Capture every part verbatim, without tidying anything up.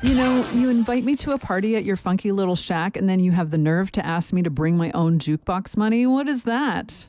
You know, you invite me to a party at your funky little shack and then you have the nerve to ask me to bring my own jukebox money? What is that?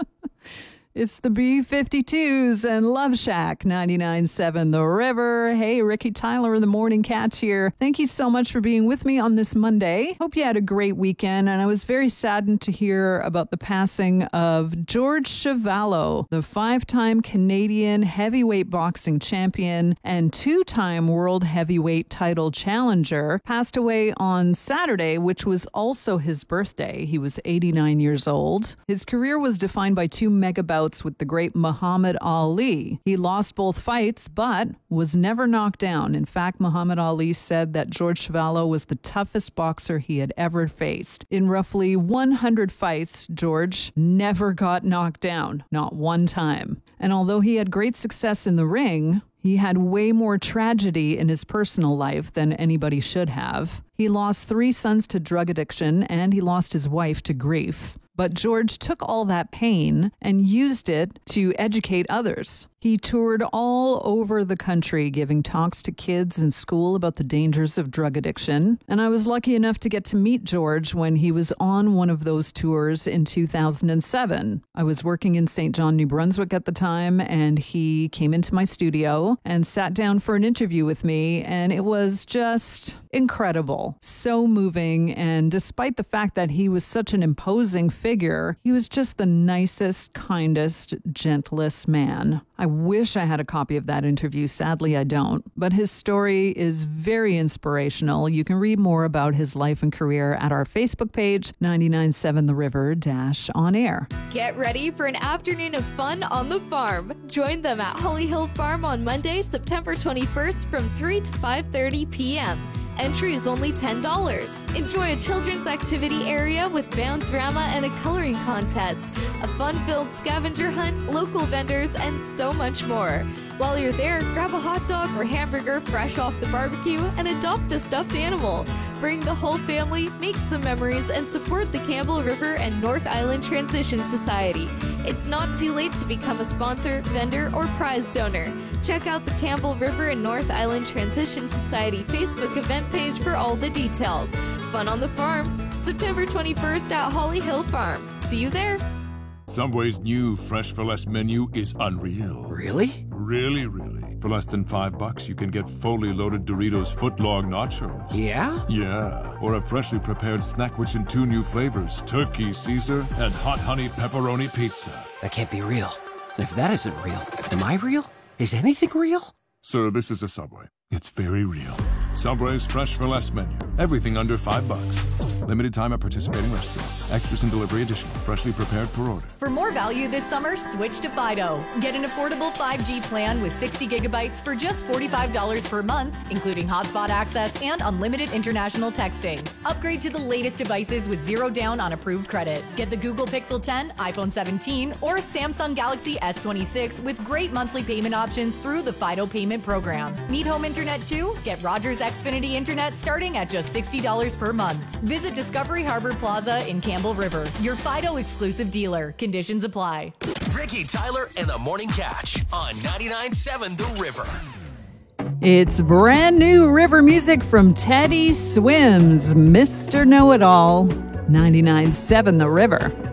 It's the B fifty-twos and Love Shack ninety-nine point seven The River. Hey, Ricky Tyler in the Morning Catch here. Thank you so much for being with me on this Monday. Hope you had a great weekend, and I was very saddened to hear about the passing of George Chuvalo, the five-time Canadian heavyweight boxing champion and two-time world heavyweight title challenger. Passed away on Saturday, which was also his birthday. He was eighty-nine years old. His career was defined by two mega bouts with the great Muhammad Ali. He lost both fights, but was never knocked down. In fact, Muhammad Ali said that George Chuvalo was the toughest boxer he had ever faced. In roughly one hundred fights, George never got knocked down, not one time. And although he had great success in the ring, he had way more tragedy in his personal life than anybody should have. He lost three sons to drug addiction, and he lost his wife to grief. But George took all that pain and used it to educate others. He toured all over the country giving talks to kids in school about the dangers of drug addiction. And I was lucky enough to get to meet George when he was on one of those tours in two thousand seven. I was working in Saint John, New Brunswick at the time, and he came into my studio and sat down for an interview with me, and it was just incredible. So moving, and despite the fact that he was such an imposing figure, he was just the nicest, kindest, gentlest man. I wish I had a copy of that interview. Sadly, I don't. But his story is very inspirational. You can read more about his life and career at our Facebook page, ninety-nine point seven The River dash on air. Get ready for an afternoon of fun on the farm. Join them at Holly Hill Farm on Monday, September twenty-first from three to five thirty p.m. Entry is only ten dollars. Enjoy a children's activity area with Bounce-rama and a coloring contest, a fun-filled scavenger hunt, local vendors, and so much more. While you're there, grab a hot dog or hamburger fresh off the barbecue and adopt a stuffed animal. Bring the whole family, make some memories, and support the Campbell River and North Island Transition Society. It's not too late to become a sponsor, vendor, or prize donor. Check out the Campbell River and North Island Transition Society Facebook event page for all the details. Fun on the farm, September twenty-first at Holly Hill Farm. See you there. Subway's new Fresh for Less menu is unreal. Really? Really, really. For less than five bucks, you can get fully loaded Doritos footlong nachos. Yeah? Yeah. Or a freshly prepared snack rich in two new flavors, Turkey Caesar and Hot Honey Pepperoni Pizza. That can't be real. And if that isn't real, am I real? Is anything real? Sir, this is a Subway. It's very real. Subway's Fresh for Less menu. Everything under five bucks. Limited time at participating restaurants. Extras and delivery additional. Freshly prepared per order. For more value this summer, switch to Fido. Get an affordable five G plan with sixty gigabytes for just forty-five dollars per month, including hotspot access and unlimited international texting. Upgrade to the latest devices with zero down on approved credit. Get the Google Pixel ten, iPhone seventeen, or Samsung Galaxy S twenty-six with great monthly payment options through the Fido payment program. Need home internet too? Get Rogers Xfinity Internet starting at just sixty dollars per month. Visit Discovery Harbor Plaza in Campbell River, your Fido exclusive dealer. Conditions apply. Ricky Tyler and the Morning Catch on ninety-nine point seven The River. It's brand new river music from Teddy Swims, Mister Know-It-All, ninety-nine point seven The River.